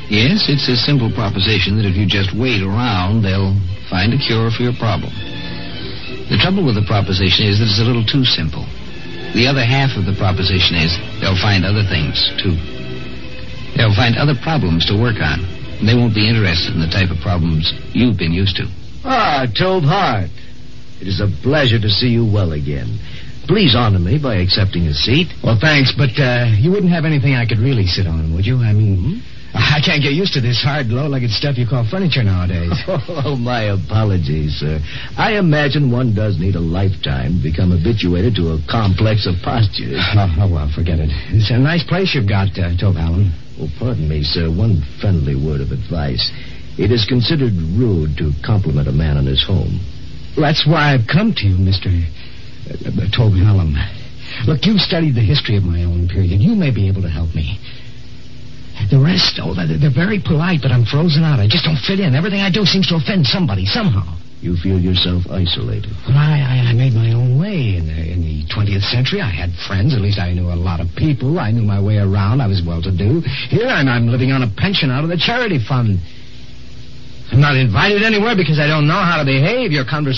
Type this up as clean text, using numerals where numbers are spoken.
Yes, it's a simple proposition that if you just wait around, they'll find a cure for your problem. The trouble with the proposition is that it's a little too simple. The other half of the proposition is they'll find other things, too. They'll find other problems to work on. They won't be interested in the type of problems you've been used to. Ah, Tobe Hart. It is a pleasure to see you well again. Please honor me by accepting a seat. Well, thanks, but you wouldn't have anything I could really sit on, would you? I mean, I can't get used to this hard, low-legged stuff you call furniture nowadays. Oh, my apologies, sir. I imagine one does need a lifetime to become habituated to a complex of postures. Oh, well, forget it. It's a nice place you've got, Tobe Allen. Oh, pardon me, sir. One friendly word of advice. It is considered rude to compliment a man in his home. Well, that's why I've come to you, Mr. Tobe Allen. Look, you've studied the history of my own period. You may be able to help me. The rest, they're very polite, but I'm frozen out. I just don't fit in. Everything I do seems to offend somebody, somehow. You feel yourself isolated? Well, I made my own way. In the 20th century, I had friends. At least I knew a lot of people. I knew my way around. I was well-to-do. Here I'm living on a pension out of the charity fund. I'm not invited anywhere because I don't know how to behave. Your conversation